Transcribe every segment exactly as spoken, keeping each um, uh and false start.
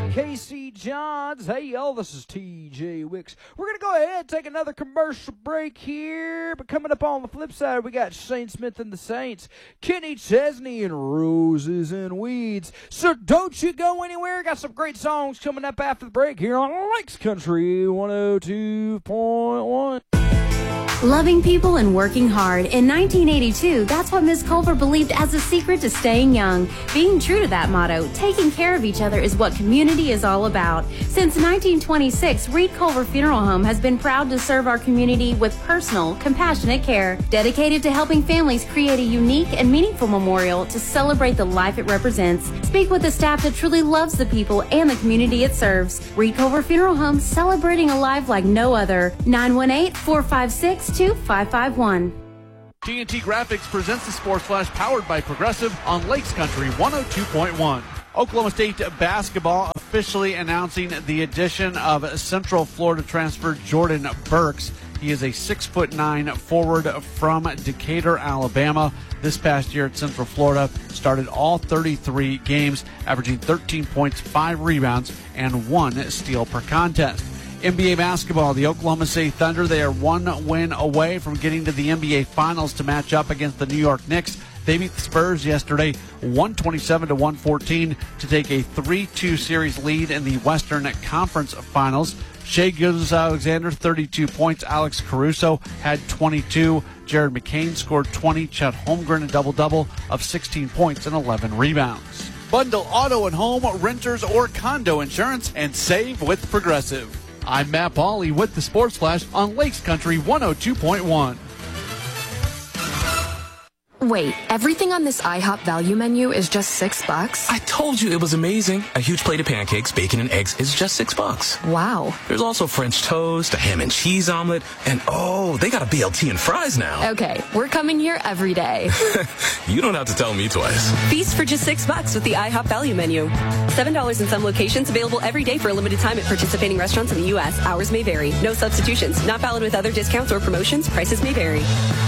Casey Johns. Hey, y'all, this is T J Wicks. We're going to go ahead and take another commercial break here, but coming up on the flip side, we got Shane Smith and the Saints, Kenny Chesney and Roses and Weeds. So don't you go anywhere. Got some great songs coming up after the break here on Lakes Country one oh two point one. Loving people and working hard. In nineteen eighty-two, that's what Miz Culver believed as the secret to staying young. Being true to that motto, taking care of each other is what community is all about. Since nineteen twenty-six, Reed Culver Funeral Home has been proud to serve our community with personal, compassionate care, dedicated to helping families create a unique and meaningful memorial to celebrate the life it represents. Speak with the staff that truly loves the people and the community it serves. Reed Culver Funeral Home, celebrating a life like no other. nine one eight, four five six, two five five one. T N T Graphics presents the Sports Flash powered by Progressive on Lakes Country one oh two point one. Oklahoma State basketball officially announcing the addition of Central Florida transfer Jordan Burks. He is a six foot nine forward from Decatur, Alabama. This past year at Central Florida, started all thirty-three games, averaging thirteen points, five rebounds, and one steal per contest. N B A basketball, the Oklahoma City Thunder, they are one win away from getting to the N B A Finals to match up against the New York Knicks. They beat the Spurs yesterday, one twenty-seven to one fourteen, to take a three two series lead in the Western Conference Finals. Shai Gilgeous-Alexander, thirty-two points. Alex Caruso had twenty-two. Jared McCain scored twenty. Chet Holmgren, a double-double of sixteen points and eleven rebounds. Bundle auto and home, renters, or condo insurance and save with Progressive. I'm Matt Pauley with the Sports Flash on Lakes Country one oh two point one. Wait, everything on this IHOP value menu is just six bucks? I told you it was amazing. A huge plate of pancakes, bacon, and eggs is just six bucks. Wow. There's also French toast, a ham and cheese omelet, and oh, they got a B L T and fries now. Okay, we're coming here every day. You don't have to tell me twice. Feast for just six bucks with the IHOP value menu. Seven dollars in some locations, available every day for a limited time at participating restaurants in the U S. Hours may vary. No substitutions. Not valid with other discounts or promotions. Prices may vary.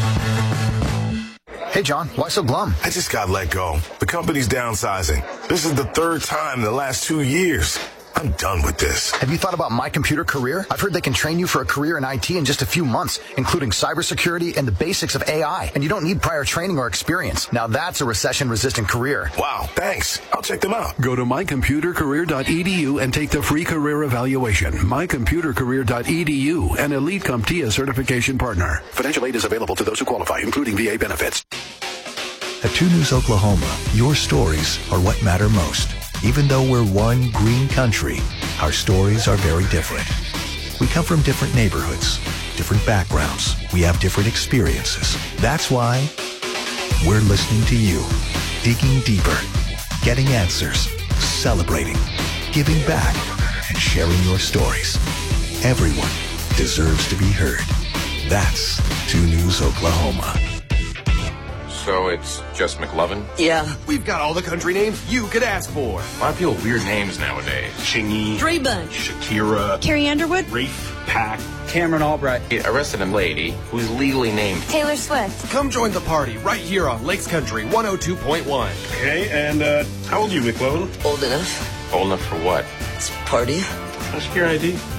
Hey, John, why so glum? I just got let go. The company's downsizing. This is the third time in the last two years. I'm done with this. Have you thought about My Computer Career? I've heard they can train you for a career in I T in just a few months, including cybersecurity and the basics of A I. And you don't need prior training or experience. Now that's a recession-resistant career. Wow, thanks. I'll check them out. Go to my computer career dot e d u and take the free career evaluation. my computer career dot e d u, an Elite CompTIA certification partner. Financial aid is available to those who qualify, including V A benefits. At two News Oklahoma, your stories are what matter most. Even though we're one green country, our stories are very different. We come from different neighborhoods, different backgrounds. We have different experiences. That's why we're listening to you, digging deeper, getting answers, celebrating, giving back, and sharing your stories. Everyone deserves to be heard. That's two News Oklahoma. So it's just McLovin? Yeah. We've got all the country names you could ask for. A lot of people have weird names nowadays. Chingy. Dre Bunch. Shakira. Carrie Underwood. Rafe. Pack. Cameron Albright. He arrested a lady who's legally named Taylor Swift. Come join the party right here on Lakes Country one oh two point one. Okay, and uh, how old are you, McLovin? Old enough. Old enough for what? Let's party. Ask your I D.